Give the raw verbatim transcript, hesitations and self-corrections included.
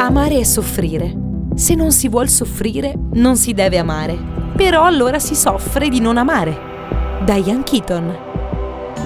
Amare è soffrire. Se non si vuol soffrire, non si deve amare. Però allora si soffre di non amare. Diane Keaton.